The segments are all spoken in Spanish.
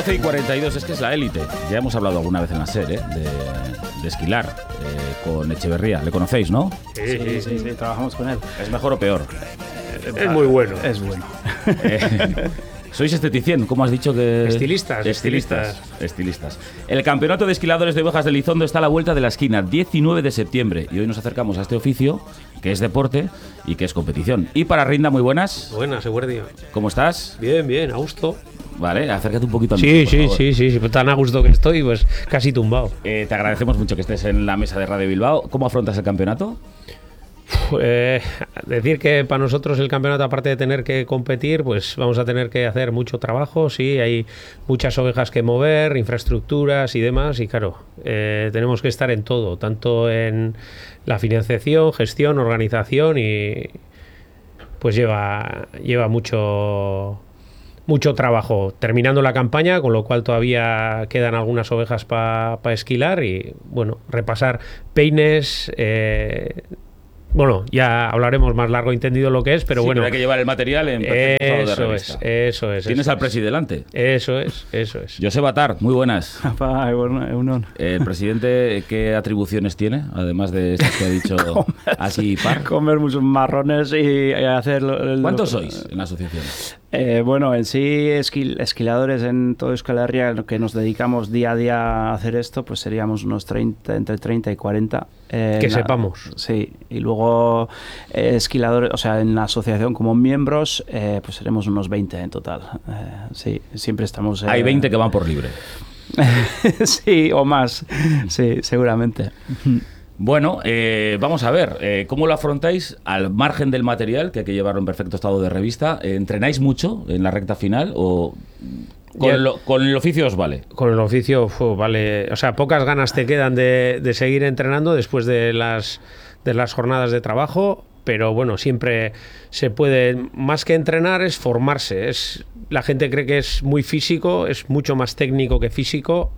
12:42, es que es la élite. Ya hemos hablado alguna vez en la serie de esquilar con Echeverría. ¿Le conocéis, no? Sí, trabajamos con él. ¿Es mejor o peor? Es muy bueno. Es bueno. Sois esteticien, ¿cómo has dicho que...? Estilistas. El campeonato de esquiladores de Ovejas de Elizondo está a la vuelta de la esquina, 19 de septiembre. Y hoy nos acercamos a este oficio, que es deporte y que es competición. Y para Rinda, muy buenas. Buenas, Eguerdio. ¿Cómo estás? Bien, a gusto. Vale, acércate un poquito al Sí, micro, por favor. sí, tan a gusto que estoy, pues casi tumbado. Te agradecemos mucho que estés en la mesa de Radio Bilbao. ¿Cómo afrontas el campeonato? Decir que para nosotros el campeonato, aparte de tener que competir, pues vamos a tener que hacer mucho trabajo, sí, hay muchas ovejas que mover, infraestructuras y demás, y claro, tenemos que estar en todo, tanto en la financiación, gestión, organización, y pues lleva mucho trabajo terminando la campaña, con lo cual todavía quedan algunas ovejas para esquilar y bueno, repasar peines. Bueno, ya hablaremos más largo y entendido lo que es, pero Sí, bueno. Pero hay que llevar el material en perfecto estado de revista. Eso es. Tienes al presi delante. Eso es. Joseba Atar, muy buenas. El Presidente, ¿qué atribuciones tiene? Además de estas que ha dicho así par. Comer muchos marrones y hacer... ¿Cuántos sois en la asociación? Bueno, en sí, esquiladores en todo Euskal Herria, que nos dedicamos día a día a hacer esto, pues seríamos unos 30, entre 30 y 40. Sepamos. Sí, y luego esquiladores, o sea, en la asociación como miembros, pues seremos unos 20 en total. Sí, siempre estamos... Hay 20 que van por libre. Sí, o más, sí, seguramente. Bueno, vamos a ver, ¿cómo lo afrontáis al margen del material, que hay que llevarlo en perfecto estado de revista? ¿Entrenáis mucho en la recta final o con el oficio os vale? Con el oficio vale, o sea, pocas ganas te quedan de seguir entrenando después de las jornadas de trabajo, pero bueno, siempre se puede, más que entrenar es formarse, la gente cree que es muy físico, es mucho más técnico que físico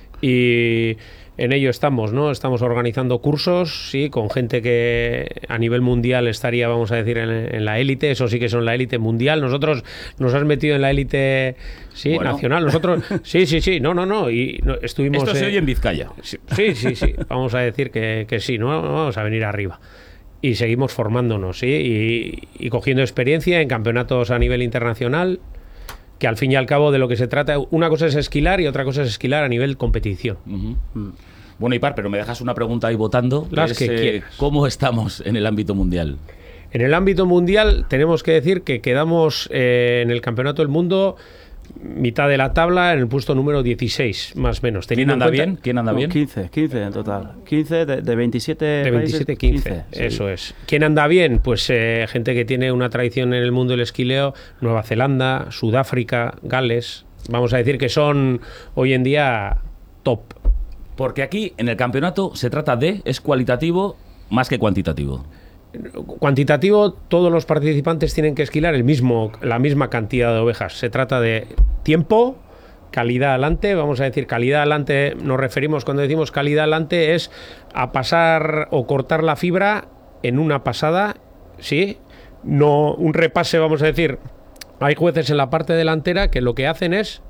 y... En ello estamos, ¿no? Estamos organizando cursos, sí, con gente que a nivel mundial estaría, vamos a decir, en la élite. Eso sí que son la élite mundial. Nosotros nos has metido en la élite, sí, bueno, nacional. Nosotros, sí. No. Y estuvimos. Esto se oye en Vizcaya. Sí. Vamos a decir que sí, ¿no? Vamos a venir arriba. Y seguimos formándonos, sí, y cogiendo experiencia en campeonatos a nivel internacional. Que al fin y al cabo de lo que se trata, una cosa es esquilar y otra cosa es esquilar a nivel competición. Bueno, Ipar, pero me dejas una pregunta ahí votando. Las que quieras. ¿Cómo estamos en el ámbito mundial? En el ámbito mundial tenemos que decir que quedamos en el Campeonato del Mundo mitad de la tabla, en el puesto número 16, más o menos. ¿Quién anda bien? 15 en total. 15 de 27 de 27, 15. Eso sí. Es. ¿Quién anda bien? Pues gente que tiene una tradición en el mundo del esquileo, Nueva Zelanda, Sudáfrica, Gales. Vamos a decir que son hoy en día top. Porque aquí en el campeonato se trata es cualitativo más que cuantitativo. Cuantitativo, todos los participantes tienen que esquilar la misma cantidad de ovejas. Se trata de tiempo, calidad adelante. Vamos a decir calidad adelante, nos referimos cuando decimos calidad adelante es a pasar o cortar la fibra en una pasada, ¿sí? No un repase, vamos a decir. Hay jueces en la parte delantera que lo que hacen es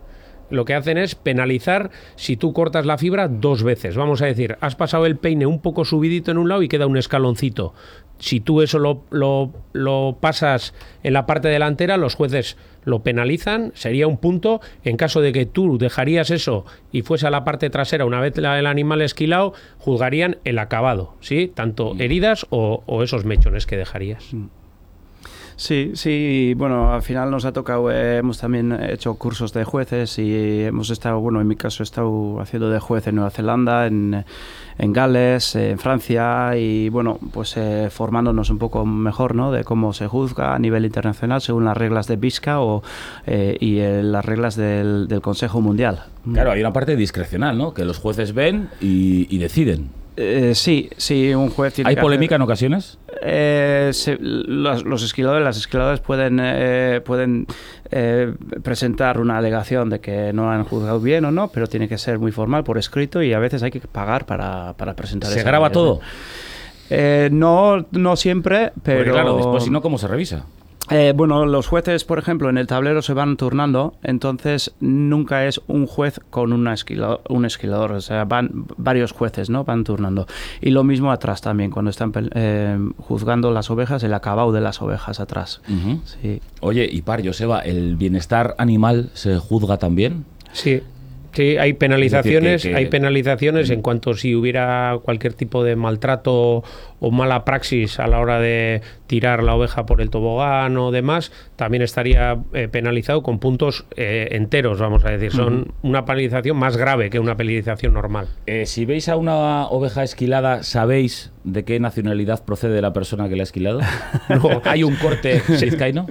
penalizar si tú cortas la fibra 2 veces. Vamos a decir, has pasado el peine un poco subidito en un lado y queda un escaloncito. Si tú eso lo pasas en la parte delantera, los jueces lo penalizan, sería un punto. En caso de que tú dejarías eso y fuese a la parte trasera una vez el animal esquilado, juzgarían el acabado, ¿sí? Tanto heridas o esos mechones que dejarías. Sí, bueno, al final nos ha tocado, hemos también hecho cursos de jueces y hemos estado, bueno, en mi caso he estado haciendo de juez en Nueva Zelanda, en Gales, en Francia y bueno, pues formándonos un poco mejor, ¿no? De cómo se juzga a nivel internacional según las reglas de BISCA y las reglas del Consejo Mundial. Claro, hay una parte discrecional, ¿no? Que los jueces ven y deciden. Sí, un juez tiene ¿Hay polémica en ocasiones? Los esquiladores, las esquiladoras pueden presentar una alegación de que no han juzgado bien o no, pero tiene que ser muy formal por escrito y a veces hay que pagar para presentar esa ¿Se graba todo? No siempre, pero... Porque claro, después si no, ¿cómo se revisa? Bueno, los jueces, por ejemplo, en el tablero se van turnando, entonces nunca es un juez con un esquilador, o sea, van varios jueces, ¿no? Van turnando. Y lo mismo atrás también, cuando están juzgando las ovejas, el acabado de las ovejas atrás. Sí. Oye, y Joseba, ¿el bienestar animal se juzga también? Sí. Sí, hay penalizaciones, que... hay penalizaciones en cuanto si hubiera cualquier tipo de maltrato o mala praxis a la hora de tirar la oveja por el tobogán o demás, también estaría penalizado con puntos enteros, vamos a decir. Son una penalización más grave que una penalización normal. Si veis a una oveja esquilada, ¿sabéis de qué nacionalidad procede la persona que la ha esquilado? No. ¿Hay un corte vizcaíno?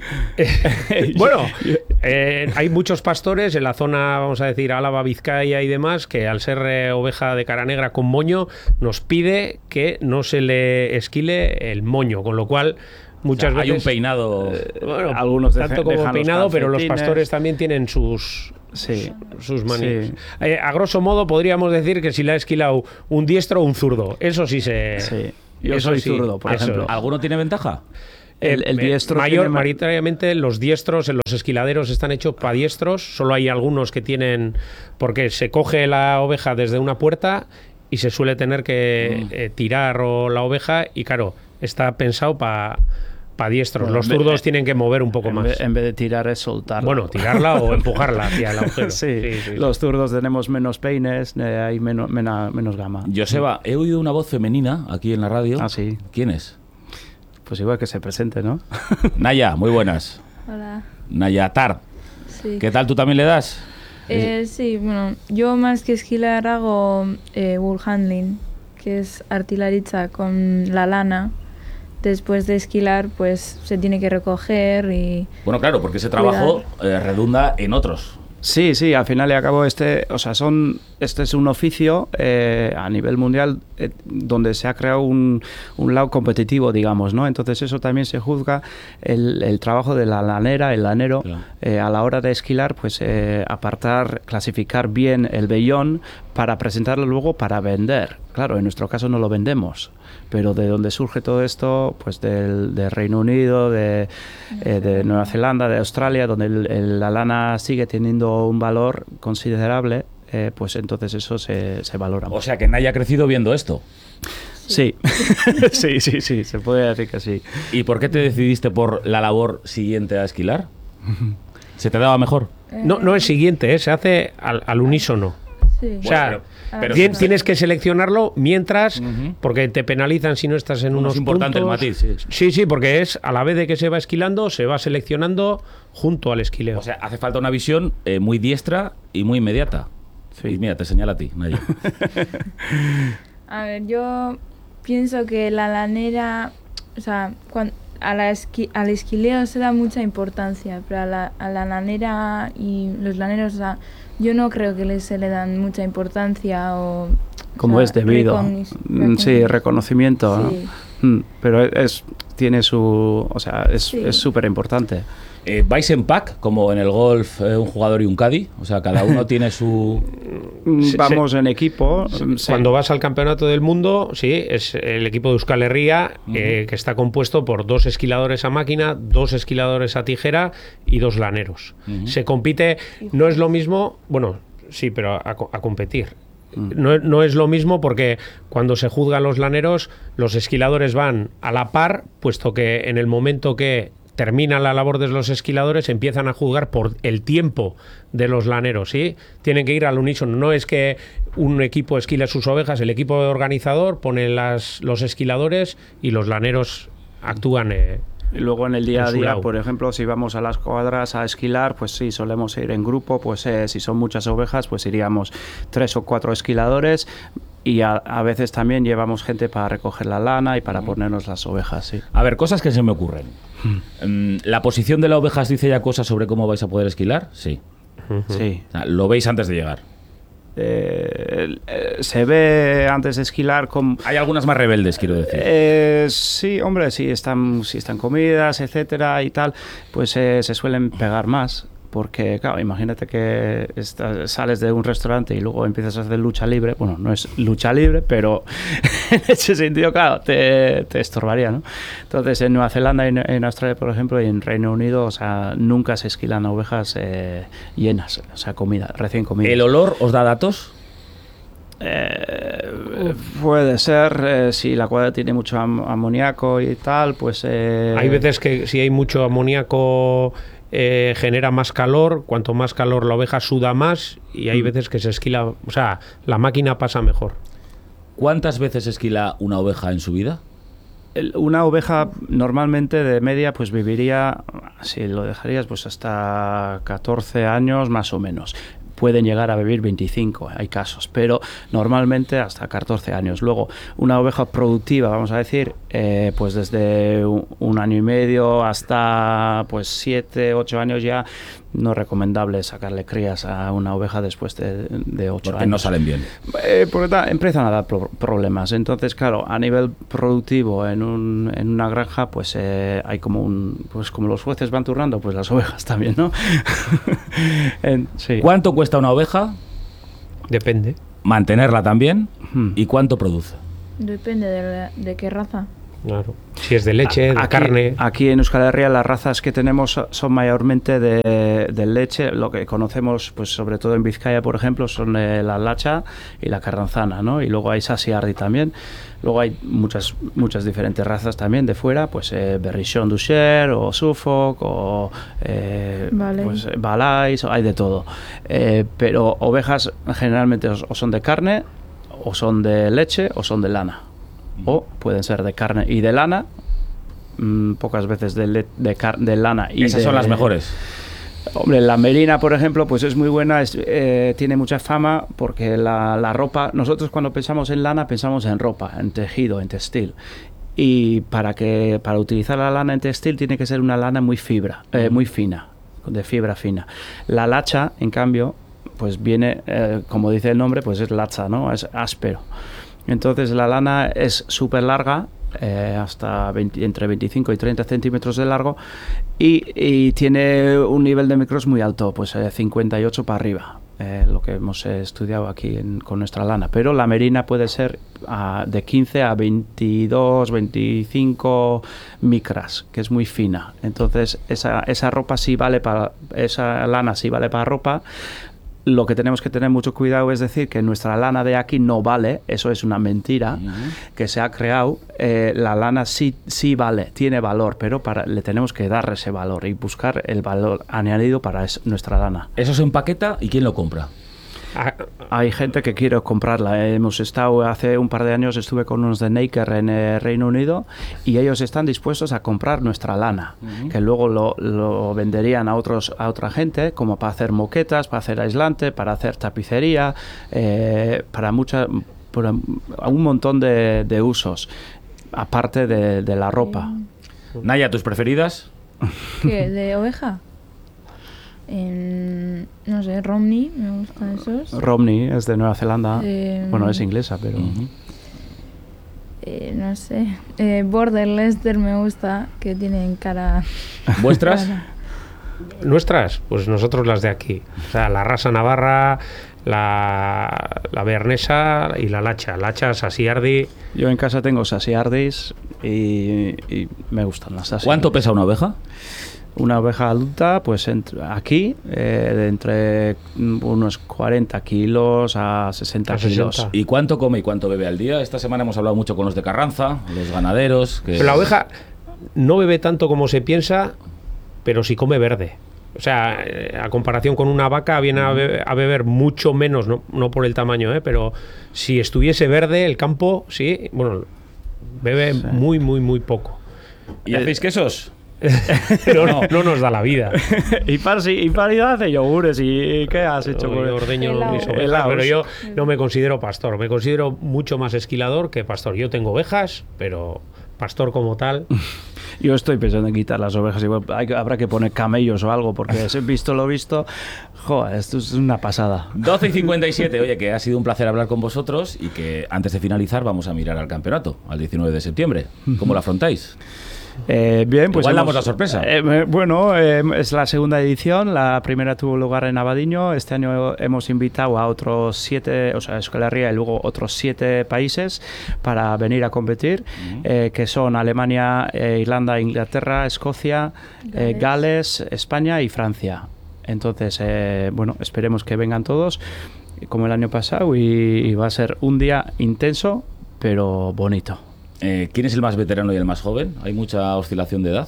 Bueno, hay muchos pastores en la zona, vamos a decir, Álava, Vizcaya y demás, que al ser oveja de cara negra con moño, nos pide que no se le esquile el moño, con lo cual muchas veces hay un peinado, bueno, algunos tanto como peinado, pero los pastores también tienen sus manías. Sí. A grosso modo podríamos decir que si le ha esquilado un diestro o un zurdo, eso sí se... Sí. Yo soy zurdo, por ejemplo. ¿Alguno tiene ventaja? El diestro mayoritariamente los diestros en los esquiladeros están hechos para diestros, solo hay algunos que tienen, porque se coge la oveja desde una puerta y se suele tener que tirar la oveja y claro, está pensado para diestros. Bueno, los zurdos tienen que mover un poco más. En vez de tirar es soltarla. Bueno, tirarla o empujarla hacia el agujero. Sí. Los zurdos tenemos menos peines, hay menos gama. Joseba, he oído una voz femenina aquí en la radio. Ah, sí. ¿Quién es? Pues igual que se presente, ¿no? Naya, muy buenas. Hola. Naya Tar. Sí. ¿Qué tal? ¿Tú también le das? Sí, bueno, yo más que esquilar hago wool handling, que es artilaritza con la lana. Después de esquilar, pues se tiene que recoger y... Bueno, claro, porque ese trabajo redunda en otros. Sí, al final y al cabo este es un oficio a nivel mundial donde se ha creado un lado competitivo, digamos, ¿no? Entonces eso también se juzga el trabajo de la lanera, el lanero, claro. A la hora de esquilar, pues apartar, clasificar bien el vellón para presentarlo luego para vender. Claro, en nuestro caso no lo vendemos, pero de donde surge todo esto, pues del Reino Unido, de Nueva Zelanda, de Australia, donde la lana sigue teniendo un valor considerable, pues entonces eso se valora. O sea que Naya ha crecido viendo esto. Sí. Sí, se puede decir que sí. ¿Y por qué te decidiste por la labor siguiente a esquilar? ¿Se te daba mejor? No es siguiente, se hace al unísono. Sí. O sea, pero tienes que seleccionarlo mientras, porque te penalizan si no estás en unos puntos. Es importante el matiz. Sí, porque es a la vez de que se va esquilando, se va seleccionando junto al esquileo. O sea, hace falta una visión muy diestra y muy inmediata. Sí. Y mira, te señala a ti, Naya. A ver, yo pienso que la lanera, o sea, al esquileo se da mucha importancia, pero a la lanera y los laneros, o sea, yo no creo que se le dan mucha importancia como es debido. Sí, reconocimiento, sí. ¿No? Pero tiene su... O sea, es súper importante. ¿Vais en pack, como en el golf, un jugador y un caddy? O sea, cada uno tiene su... Vamos en equipo. Cuando vas al campeonato del mundo, sí, es el equipo de Euskal Herria, que está compuesto por 2 esquiladores a máquina, 2 esquiladores a tijera y 2 laneros. Se compite, no es lo mismo, bueno, sí, pero a competir. No es lo mismo porque cuando se juzgan los laneros, los esquiladores van a la par, puesto que en el momento que termina la labor de los esquiladores, empiezan a juzgar por el tiempo de los laneros, ¿sí? Tienen que ir al unísono. No es que un equipo esquile sus ovejas, el equipo organizador pone los esquiladores y los laneros actúan... Y luego en el día a día, por ejemplo, si vamos a las cuadras a esquilar, pues sí, solemos ir en grupo, pues si son muchas ovejas, pues iríamos 3 o 4 esquiladores y a veces también llevamos gente para recoger la lana y para ponernos las ovejas, sí. A ver, cosas que se me ocurren. ¿La posición de la oveja os dice ya cosas sobre cómo vais a poder esquilar? Sí. Sí. O sea, lo veis antes de llegar. Se ve antes de esquilar hay algunas más rebeldes, quiero decir. Sí, hombre, si están comidas, etcétera y tal, pues se suelen pegar más porque claro, imagínate que sales de un restaurante y luego empiezas a hacer lucha libre. Bueno, no es lucha libre, pero en ese sentido, claro, te estorbaría, ¿no? Entonces, en Nueva Zelanda, en Australia, por ejemplo, y en Reino Unido, o sea, nunca se esquilan ovejas llenas, o sea, recién comida. ¿El olor os da datos? Puede ser, si la cuadra tiene mucho amoníaco y tal, pues... Hay veces que si hay mucho amoníaco genera más calor, cuanto más calor la oveja suda más, y hay veces que se esquila, o sea, la máquina pasa mejor. ¿Cuántas veces esquila una oveja en su vida? Una oveja normalmente de media pues viviría, si lo dejarías, pues hasta 14 años más o menos. Pueden llegar a vivir 25, hay casos, pero normalmente hasta 14 años. Luego, una oveja productiva, vamos a decir, pues desde un año y medio hasta pues 7, 8 años ya no es recomendable sacarle crías a una oveja después de 8 años. Porque no salen bien. Porque empiezan a dar problemas. Entonces, claro, a nivel productivo en una granja, pues hay pues como los jueces van turnando, pues las ovejas también, ¿no? Sí. ¿Cuánto cuesta una oveja? Depende. Mantenerla también. ¿Y cuánto produce? Depende de qué raza. Claro. Si es de leche, de carne. Aquí en Euskal Herria las razas que tenemos son mayormente de leche. Lo que conocemos, pues sobre todo en Vizcaya, por ejemplo, son la lacha y la carranzana, ¿no? Y luego hay Sassiardi también. Luego hay muchas diferentes razas también de fuera, pues Berrichon Ducher o Suffolk o pues, Valais, hay de todo. Pero ovejas generalmente o son de carne, o son de leche, o son de lana. O pueden ser de carne y de lana, pocas veces de lana y esas son las mejores. Hombre, la merina, por ejemplo, pues es muy buena, tiene mucha fama porque la ropa, nosotros cuando pensamos en lana pensamos en ropa, en tejido, en textil. Y para utilizar la lana en textil tiene que ser una lana muy fina, de fibra fina. La lacha, en cambio, pues viene, como dice el nombre, pues es lacha, ¿no? Es áspero. Entonces la lana es súper larga, hasta entre 25 y 30 centímetros de largo, y tiene un nivel de micros muy alto, pues 58 para arriba, lo que hemos estudiado aquí con nuestra lana. Pero la merina puede ser de 15 a 22, 25 micras, que es muy fina. Entonces esa ropa sí vale esa lana sí vale para ropa. Lo que tenemos que tener mucho cuidado es decir que nuestra lana de aquí no vale, eso es una mentira que se ha creado. La lana sí vale, tiene valor, pero le tenemos que dar ese valor y buscar el valor añadido para nuestra lana. ¿Eso se empaqueta y quién lo compra? Hay gente que quiere comprarla. Hemos estado hace un par de años, estuve con unos de Naker en Reino Unido y ellos están dispuestos a comprar nuestra lana, que luego lo venderían a otra gente, como para hacer moquetas, para hacer aislante, para hacer tapicería, para un montón de usos, aparte de la ropa. Naya, ¿tus preferidas? ¿Qué? ¿De oveja? No sé, Romney, me gustan esos. Romney es de Nueva Zelanda. Bueno, es inglesa, pero... no sé. Border Leicester me gusta, que tienen cara... ¿Vuestras? Nuestras, pues nosotros las de aquí. O sea, la raza navarra, la bearnesa y la lacha. Lacha, Sassiardi. Yo en casa tengo Sassiardis y me gustan las Sassiardis. ¿Cuánto pesa una oveja? Una oveja adulta, pues aquí, de entre unos 40 kilos a 60 kilos. ¿Y cuánto come y cuánto bebe al día? Esta semana hemos hablado mucho con los de Carranza, los ganaderos. Pero la oveja no bebe tanto como se piensa, pero sí come verde. O sea, a comparación con una vaca, viene a beber mucho menos, no por el tamaño, pero si estuviese verde el campo, sí, bueno, bebe muy, muy, muy poco. ¿Y hacéis quesos? Pero no nos da la vida. y paridad de yogures. ¿Y qué has hecho? Yo ordeño mis ovejas, pero yo no me considero pastor. Me considero mucho más esquilador que pastor. Yo tengo ovejas, pero pastor como tal... Yo estoy pensando en quitar las ovejas. Igual habrá que poner camellos o algo, porque visto lo visto, joder, esto es una pasada. 12:57. Oye, que ha sido un placer hablar con vosotros y que antes de finalizar vamos a mirar al campeonato, al 19 de septiembre. ¿Cómo lo afrontáis? Bien, pues igual damos la sorpresa. Bueno, es la segunda edición. La primera tuvo lugar en Abadiño. Este año hemos invitado a otros 7, o sea, Euskal Herria y luego otros 7 países para venir a competir, que son Alemania, Irlanda, Inglaterra, Escocia, Gales, España y Francia. Entonces, bueno, esperemos que vengan todos como el año pasado y va a ser un día intenso, pero bonito. ¿Quién es el más veterano y el más joven? ¿Hay mucha oscilación de edad?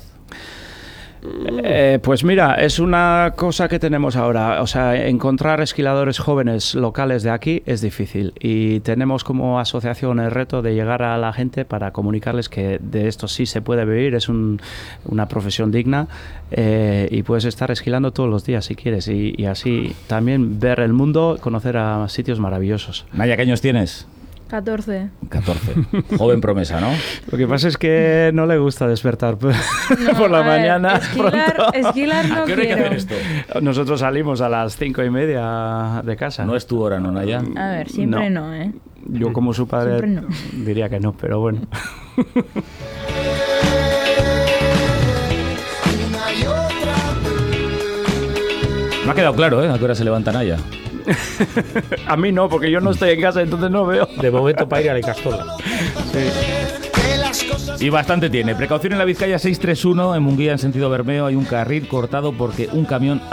Pues mira, es una cosa que tenemos ahora. O sea, encontrar esquiladores jóvenes locales de aquí es difícil y tenemos como asociación el reto de llegar a la gente para comunicarles que de esto sí se puede vivir, es una profesión digna y puedes estar esquilando todos los días si quieres y así también ver el mundo, conocer a sitios maravillosos. Naya, ¿qué años tienes? 14. 14. Joven promesa, ¿no? Lo que pasa es que no le gusta despertar por la mañana. Esquilar no ¿A qué hora hay que quiero. hacer esto? Nosotros salimos a las 5:30 de casa. No es tu hora, ¿no, Naya? A ver, siempre no, ¿eh? Yo como su padre Siempre no. diría que no, pero bueno. Me ha quedado claro, ¿eh? ¿A qué hora se levanta Naya? A mí no, porque yo no estoy en casa, entonces no veo. De momento para ir a la Icastola. Y bastante tiene. Precaución en la Vizcaya 631, en Munguía en sentido Bermeo hay un carril cortado porque un camión